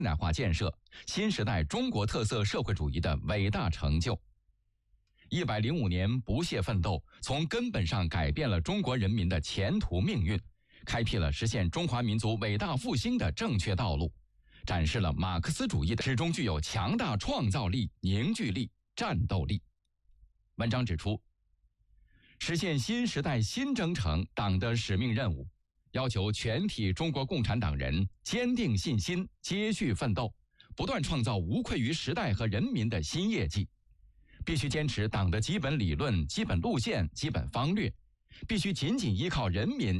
代化建设，新时代中国特色社会主义的伟大成就。105年不懈奋斗，从根本上改变了中国人民的前途命运，开辟了实现中华民族伟大复兴的正确道路，展示了马克思主义始终具有强大创造力、凝聚力、战斗力。文章指出，实现新时代新征程党的使命任务，要求全体中国共产党人坚定信心，接续奋斗，不断创造无愧于时代和人民的新业绩。必须坚持党的基本理论、基本路线、基本方略，必须紧紧依靠人民